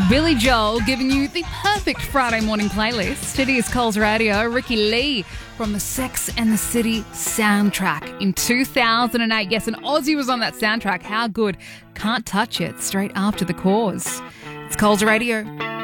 Billy Joel giving you the perfect Friday morning playlist. It is Coles Radio. Ricky Lee from the Sex and the City soundtrack in 2008. Yes, an Aussie was on that soundtrack. How good? Can't touch it. Straight after the cause. It's Coles Radio.